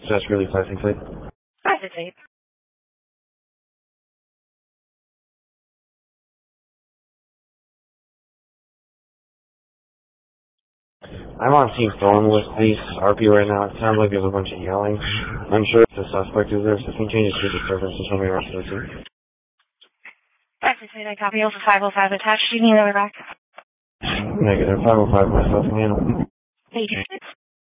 That's really 568. 568. I'm on Team Storm with police RP right now. It sounds like there's a bunch of yelling. Unsure if the suspect is there. System changes to disturbance and show me around to the scene. 568, I copy. Over 505 attached. Do you need another back? Negative. 505 myself can handle. Thank you.